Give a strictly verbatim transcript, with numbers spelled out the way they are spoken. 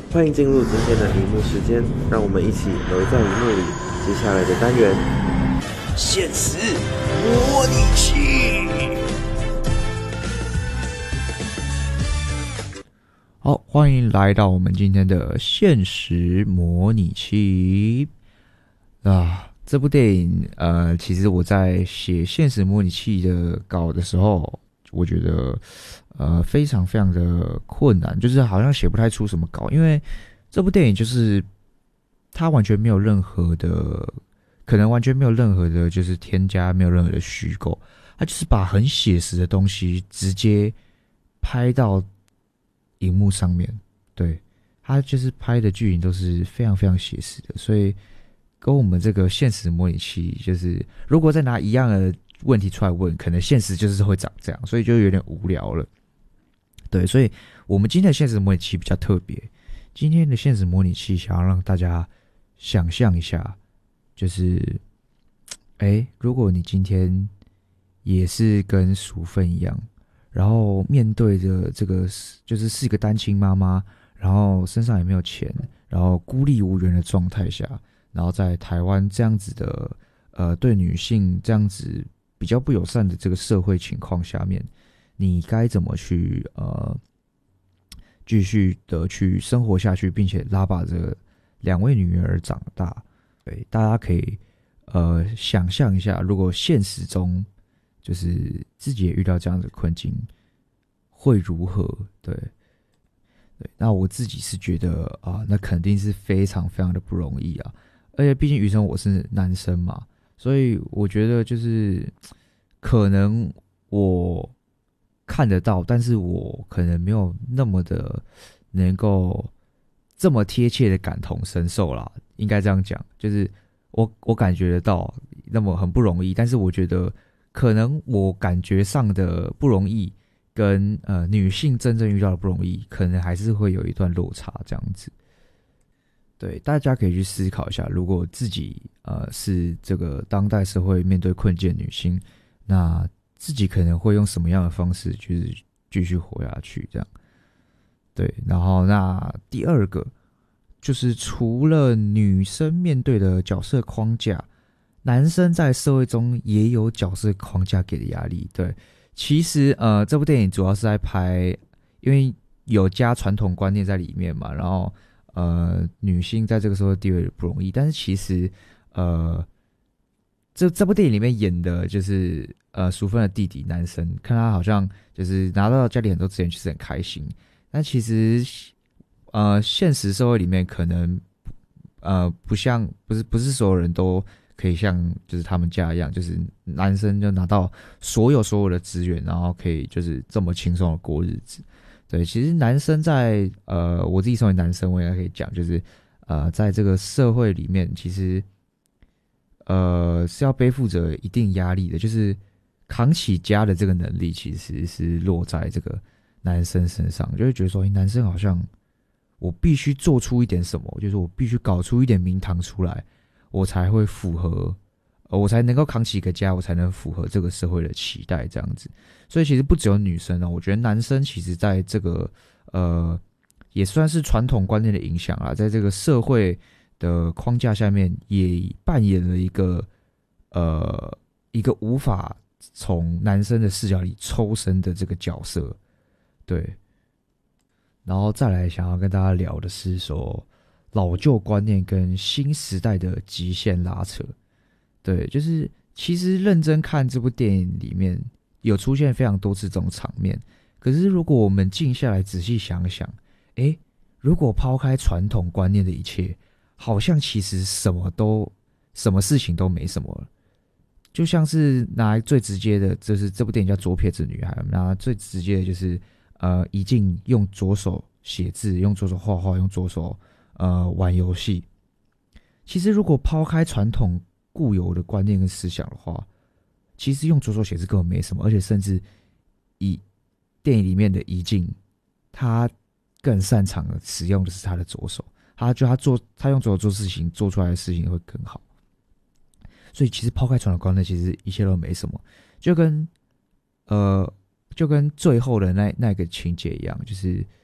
欢迎进入今天的荧幕时间，让我们一起留在荧幕里。接下来的单元， 现实模拟器。 好，欢迎来到我们今天的现实模拟器啊！这部电影，呃，其实我在写现实模拟器的稿的时候，我觉得呃非常非常的困难，就是好像写不太出什么稿，因为这部电影就是它完全没有任何的，可能完全没有任何的，就是添加，没有任何的虚构，它就是把很写实的东西直接拍到荧幕上面，对，它就是拍的剧情都是非常非常写实的，所以跟我们这个现实模拟器，就是如果再拿一样的问题出来问，可能现实就是会长这样，所以就有点无聊了。对，所以我们今天的现实模拟器比较特别，今天的现实模拟器想要让大家想象一下，就是哎，如果你今天也是跟淑芬一样，然后面对着这个就是是一个单亲妈妈，然后身上也没有钱，然后孤立无援的状态下，然后在台湾这样子的呃对女性这样子比较不友善的这个社会情况下面，你该怎么去呃继续的去生活下去，并且拉拔着两位女儿长大？对，大家可以呃想象一下，如果现实中就是自己也遇到这样的困境，会如何？对，对，那我自己是觉得啊，那肯定是非常非常的不容易啊。而且毕竟余生我是男生嘛，所以我觉得就是可能我看得到，但是我可能没有那么的能够这么贴切的感同身受啦，应该这样讲，就是我我感觉得到，那么很不容易，但是我觉得可能我感觉上的不容易，跟呃女性真正遇到的不容易，可能还是会有一段落差这样子。对，大家可以去思考一下，如果自己呃是这个当代社会面对困境的女性，那自己可能会用什么样的方式就是继续活下去这样。对，然后那第二个就是除了女生面对的角色框架，男生在社会中也有角色框架给的压力。对，其实呃这部电影主要是在拍，因为有加传统观念在里面嘛，然后呃女性在这个时候地位不容易，但是其实呃这这部电影里面演的就是呃淑芬的弟弟男生，看他好像就是拿到家里很多资源，就是很开心，但其实呃现实社会里面可能呃不像不是不是所有人都可以像就是他们家一样，就是男生就拿到所有所有的资源，然后可以就是这么轻松的过日子。对，其实男生在呃我自己身为男生，我也可以讲，就是呃在这个社会里面，其实呃是要背负着一定压力的，就是扛起家的这个能力，其实是落在这个男生身上，就会觉得说，男生好像我必须做出一点什么，就是我必须搞出一点名堂出来，我才会符合，呃，我才能够扛起一个家，我才能符合这个社会的期待，这样子。所以其实不只有女生哦，我觉得男生其实在这个呃也算是传统观念的影响啊，在这个社会的框架下面，也扮演了一个呃一个无法从男生的视角里抽身的这个角色，对。然后再来想要跟大家聊的是说，老旧观念跟新时代的极限拉扯。对，就是其实认真看这部电影里面有出现非常多次这种场面，可是如果我们静下来仔细想想，诶，如果抛开传统观念的一切，好像其实什么都什么事情都没什么了。就像是拿最直接的，就是这部电影叫《左撇子女孩》，拿最直接的就是呃，怡静用左手写字，用左手画画，用左手呃玩游戏。其实如果抛开传统固有的观念跟思想的话，其实用左手写字根本没什么，而且甚至以电影里面的怡静，他更擅长的使用的是他的左手，他就他做他用左手做事情，做出来的事情会更好。所以其实抛开传统观念，其实一切都没什么，就跟呃就跟最后的那那个情节一样，就是